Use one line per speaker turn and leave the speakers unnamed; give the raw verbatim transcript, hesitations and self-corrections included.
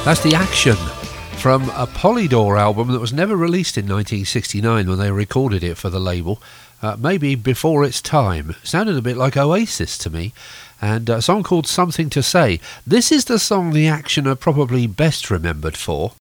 That's The Action from a Polydor album that was never released in nineteen sixty-nine when they recorded it for the label. Uh, maybe before its time. Sounded a bit like Oasis to me. And a song called Something to Say. This is the song The Action are probably best remembered for.